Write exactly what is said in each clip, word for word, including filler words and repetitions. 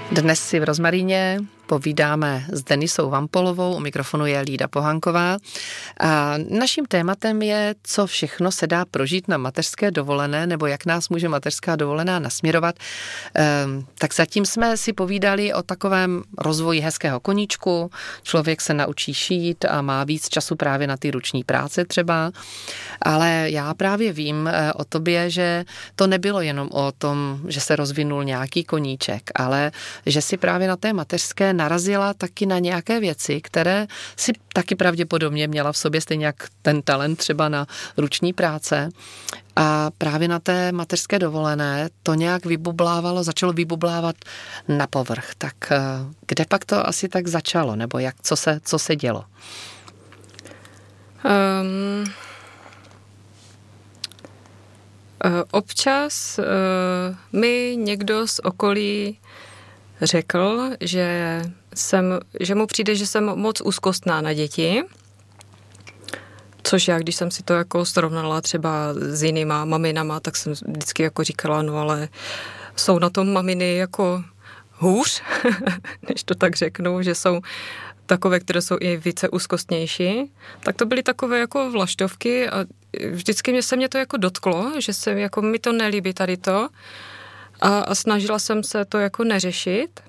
Dnes si v Rozmaríně povídáme s Denisou Vampolovou, u mikrofonu je Lída Pohanková. A naším tématem je, co všechno se dá prožít na mateřské dovolené, nebo jak nás může mateřská dovolená nasměrovat. Ehm, tak zatím jsme si povídali o takovém rozvoji hezkého koníčku. Člověk se naučí šít a má víc času právě na ty ruční práce třeba. Ale já právě vím o tobě, že to nebylo jenom o tom, že se rozvinul nějaký koníček, ale že si právě na té mateřské narazila taky na nějaké věci, které si taky pravděpodobně měla v sobě, stejně jak ten talent třeba na ruční práce. A právě na té mateřské dovolené to nějak vybublávalo, začalo vybublávat na povrch. Tak kde pak to asi tak začalo? Nebo jak, co se, co se dělo? Um, občas uh, mi někdo z okolí řekl, že, jsem, že mu přijde, že jsem moc úzkostná na děti, což já, když jsem si to jako srovnala třeba s jinýma maminama, tak jsem vždycky jako říkala, no ale jsou na tom maminy jako hůř, než to tak řeknu, že jsou takové, které jsou i více úzkostnější. Tak to byly takové jako vlaštovky a vždycky mě se mě to jako dotklo, že se jako mi to nelíbí tady to. A, a snažila jsem se to jako neřešit,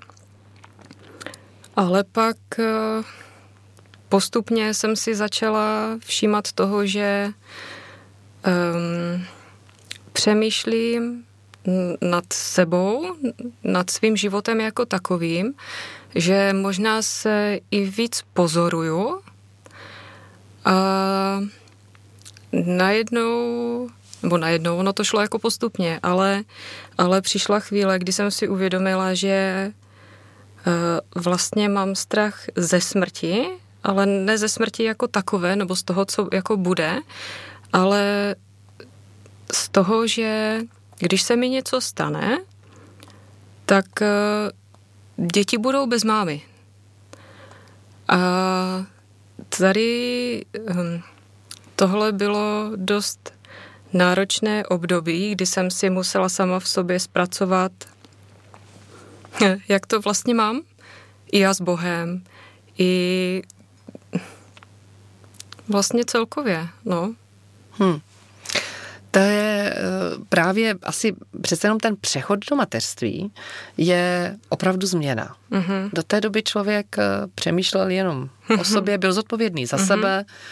ale pak postupně jsem si začala všímat toho, že um, přemýšlím nad sebou, nad svým životem jako takovým, že možná se i víc pozoruju a najednou nebo najednou, ono to šlo jako postupně, ale, ale přišla chvíle, kdy jsem si uvědomila, že uh, vlastně mám strach ze smrti, ale ne ze smrti jako takové, nebo z toho, co jako bude, ale z toho, že když se mi něco stane, tak uh, děti budou bez mámy. A tady um, tohle bylo dost náročné období, kdy jsem si musela sama v sobě zpracovat, jak to vlastně mám, i já s Bohem, i vlastně celkově, no. Hmm. To je právě asi přece jenom ten přechod do mateřství je opravdu změna. Mm-hmm. Do té doby člověk přemýšlel jenom o sobě, byl zodpovědný za mm-hmm. sebe,